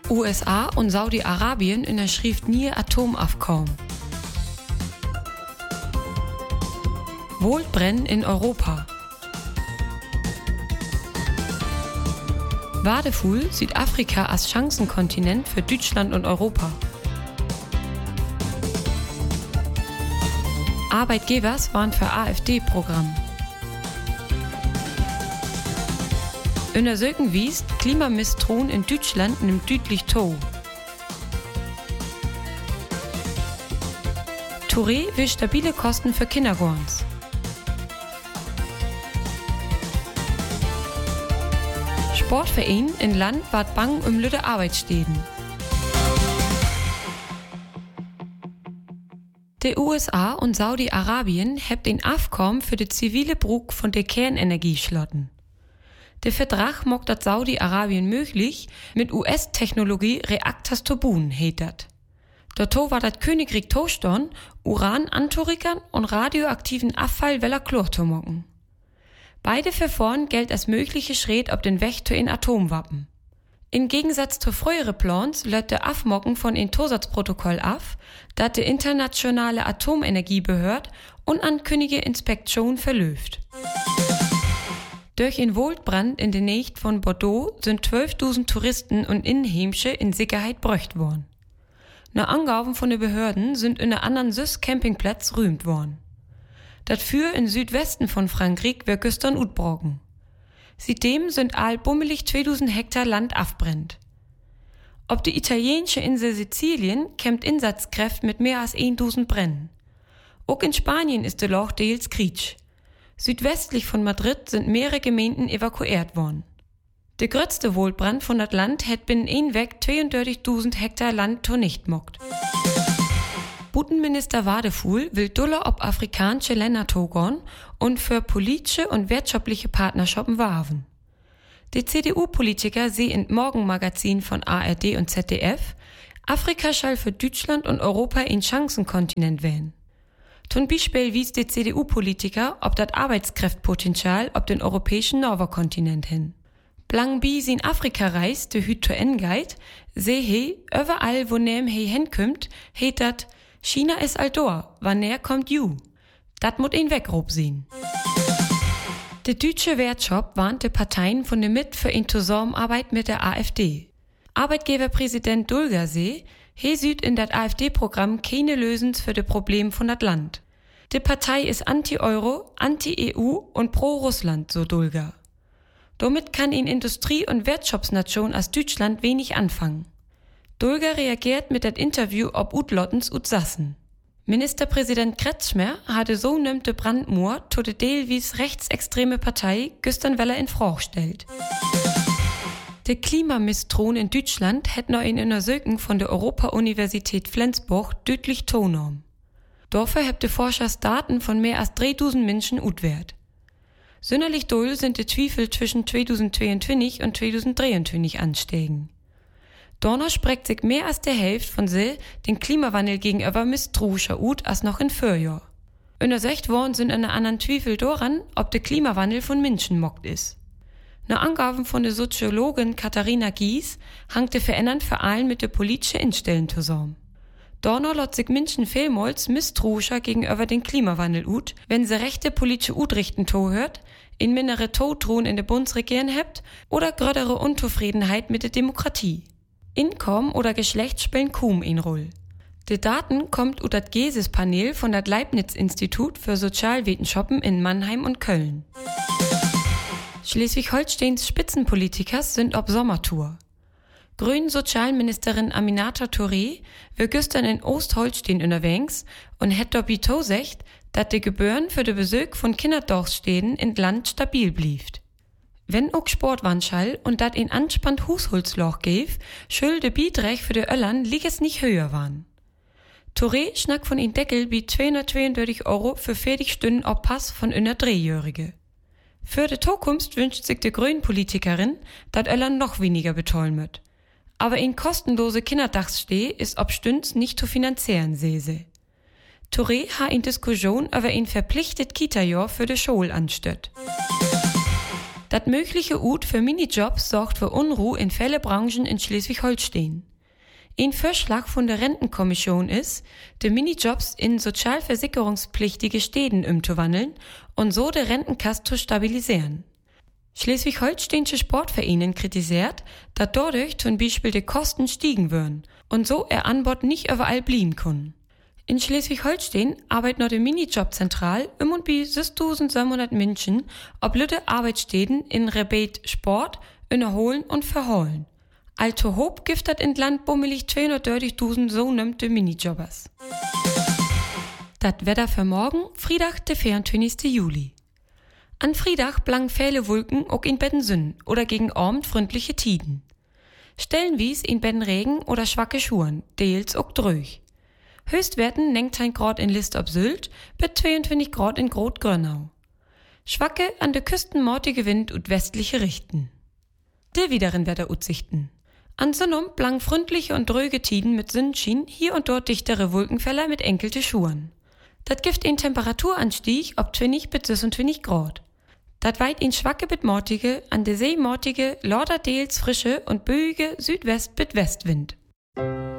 USA und Saudi-Arabien unterschrift nie Atomabkommen. Waldbrennen in Europa. Wadefuhl, Südafrika als Chancenkontinent für Deutschland und Europa. Arbeitgebers waren für AfD-Programm. Untersuchung wies, Klimamisstrauen in Deutschland nimmt deutlich zu. Touré will stabile Kosten für Kindergartens. Sportverein in Land ward bang lüde Arbeitsstätten. Die USA und Saudi-Arabien hebt den Abkommen für die zivile Brug von der Kernenergie schlotten. Der Vertrag macht das Saudi-Arabien möglich, mit US-Technologie Reaktors zu bauen, heet dat. Dazu war das Königreich Tostorn, Uran anzurickern und radioaktiven Abfall weller Chlor zu mocken. Beide Verfahren gilt als mögliche Schritt auf den Weg zu den Atomwaffen. Im Gegensatz zu früheren Plans lädt der Afmocken von ein Zusatzprotokoll af, das die internationale Atomenergiebehörde unankündige Inspektion verlöft. Durch den Waldbrand in der Nähe von Bordeaux sind 12.000 Touristen und Inheimische in Sicherheit bräucht worden. Nach Angaben von den Behörden sind in der anderen Campingplatz rühmt worden. Das Feuer im Südwesten von Frankreich wird gestern utbrochen. Seitdem sind all bummelig 2000 Hektar Land abbrennt. Ob die italienische Insel Sizilien kämpft Einsatzkräfte mit mehr als 1000 Brennen. Auch in Spanien ist der Loch deels Krieg. Südwestlich von Madrid sind mehrere Gemeinden evakuiert worden. Der größte Waldbrand von das Land hat binnen ein Weg 32.000 Hektar Land tornicht mockt. Butenminister Wadefuhl will Dollar ob afrikanische Länder togon und für politische und wirtschaftliche Partnerschaften werben. Die CDU-Politiker sehen im Morgenmagazin von ARD und ZDF, Afrika soll für Deutschland und Europa ein Chancenkontinent werden. Zum Beispiel wies die CDU-Politiker ob das Arbeitskräftpotenzial auf den europäischen Nordkontinent hin. Blang bi sin Afrika reist, de hüt to engeit, seh he, überall wo nem he hinkommt, heet dat, China is all dor, wann näher kommt you. Dat mut ihn wegrob sehen. Der deutsche Wirtschaft warnte Parteien von der Mit für in Zusammenarbeit mit der AfD. Arbeitgeberpräsident Dulgersee, he süd in dat AfD-Programm keine Lösens für de Problem von dat Land. Die Partei ist anti-Euro, anti-EU und pro-Russland, so Dulger. Damit kann in Industrie- und Wirtschaftsnation als Deutschland wenig anfangen. Dulger reagiert mit dat Interview ob Utlottens Utsassen. Ministerpräsident Kretschmer hatte so nömte Brandmoor to de Deelwies rechtsextreme Partei gestern Weller in Frage stellt. Der Klimamisstrauen in Deutschland hätt noch in Untersuchung von der Europa-Universität Flensburg deutlich tonorm. Dafür habt die Forschers Daten von mehr als 3000 Menschen utwert. Sonderlich doll sind die Zweifel zwischen 2022 und 2023 ansteigen. Donner spricht sich mehr als der Hälfte von sie den Klimawandel gegenüber misstrauischer ut als noch in Vorjahr. Untersucht worden sind in einer anderen Zweifel daran, ob der Klimawandel von Menschen mockt ist. Nach Angaben von der Soziologin Katharina Gies hangt der Verändern vor allem mit der politischen Instellen zusammen. Donner lässt sich Menschen vielmals misstrauischer gegenüber den Klimawandel ut, wenn sie rechte politische Utrichten hört, in mindere Todruhen in der Bundesregierung hebt oder grödere Unzufriedenheit mit der Demokratie. Einkommen oder Geschlecht spielen kaum eine Rolle. Die Daten kommt ut dat GESIS-Panel von dat Leibniz-Institut für Sozialwissenschaften in Mannheim und Köln. Schleswig-Holsteins Spitzenpolitikers sind auf Sommertour. Grünen Sozialministerin Aminata Touré war gestern in Ostholstein unterwegs und hätt dabei gesagt, dass die Gebühren für den Besuch von Kinderdorfstäden in Land stabil blieft. Wenn auch Sportwanschall und dat in anspannt Husholzloch gäf, schuld de Beiträge für de Öllern liges nicht höher waren. Touré schnackt von in Deckel wie 232 € für 40 Stunden auf Pass von einer Dreijährige. Für die Zukunft wünscht sich die Grünen-Politikerin, dat Öllern noch weniger betollen wird. Aber in kostenlose Kinderdachssteh ist ob Stünds nicht zu finanzieren, sehe sie. Touré ha in Diskussion über ein verpflichtet Kita-Jahr für die Schule anstört. Das mögliche Ut für Minijobs sorgt für Unruhe in viele Branchen in Schleswig-Holstein. Ein Vorschlag von der Rentenkommission ist, die Minijobs in sozialversicherungspflichtige Städten umzuwandeln und so die Rentenkasse zu stabilisieren. Schleswig-Holsteinische Sportvereine kritisiert, dass dadurch zum Beispiel die Kosten stiegen würden und so Angebot nicht überall blieben können. In Schleswig-Holstein arbeitet noch die Minijobzentral und bei 6.700 Menschen ob Lütte Arbeitsstätten in Rebet Sport, Innerholen und Verholen. Also hob giftet in Land bummelig 230.000 so nimmte Minijobbers. Das Wetter für morgen, Freitag, der 24. Juli. An Freitag blank viele Wolken auch in Betten Sünden oder gegen Abend freundliche Tiden. Stellenwies in Betten Regen oder schwache Schuhen, deels auch dröch. Höchstwerten 19 Grad in List ob Sylt, bis 22 Grad in Grot-Grönau. Schwacke an der Küsten mortige Wind und westliche Richten. Der wideren Wetteraussichten. An Sonnum blank freundliche und dröge Tiden mit Sonnenschein, hier und dort dichtere Wolkenfeller mit enkelte Schuhen. Dat gibt in Temperaturanstieg ob 20 bis 26 Grad. Dat weit in schwacke bis mortige, an der See mortige, lauterdeels frische und böige Südwest bis Westwind.